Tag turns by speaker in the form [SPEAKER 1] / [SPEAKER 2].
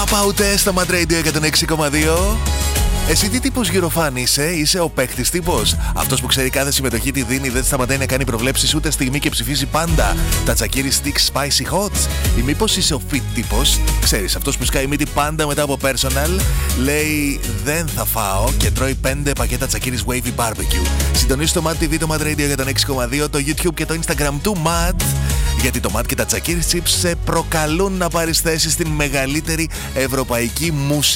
[SPEAKER 1] Papa ούτε στα Mad Radio 106,2. Εσύ τι τύπος γυροφάν είσαι ο παίχτης τύπος? Αυτός που ξέρει κάθε συμμετοχή τη δίνει, δεν σταματάει να κάνει προβλέψεις ούτε στιγμή και ψηφίζει πάντα τα τσακίρι stick spicy hots? Ή μήπως είσαι ο fit τύπος? Ξέρεις, αυτός που σκάει μύτη πάντα μετά από personal, λέει δεν θα φάω και τρώει 5 πακέτα τσακίρις wavy barbecue. Συντονίσου το Mad TV, το Mad Radio 106,2, το YouTube και το Instagram του Mad. Γιατί το Mad και τα τσακίρις chips σε προκαλούν να πάρεις θέση στην μεγαλύτερη ευρωπαϊκή μουσική